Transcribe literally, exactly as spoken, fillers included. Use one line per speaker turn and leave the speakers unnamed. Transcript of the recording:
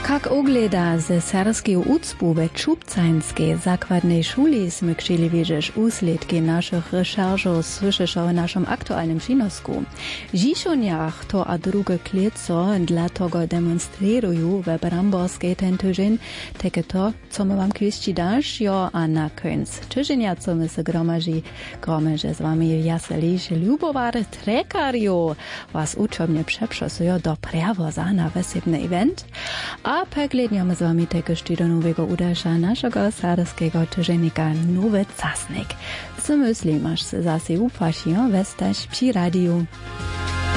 Jak ogleda ze serbskiego ucpu we Czubcańskiej zakładnej szuli sme chcieli wiedzieć usledki naszych recherchów słyszysz o naszym aktualnym przynosku. Dziesiąniach to a drugie kleco dla tego demonstrują we Bramborskiej ten tydzień, takie to, co my wam kiedyś dasz, jo, a na końc tydzienia, co my se gromadzi, gromadzi z wami jaseliś Ljubowar Trekarju, was uczobnie przeprzesują do prewoza na wesebny event, a pegledniamy z wami tegoż do nowego uderza naszego serbskiego tydziennika Nowy Czasnik. Co myśli, masz se zase upaść, jo, westać przy radiu.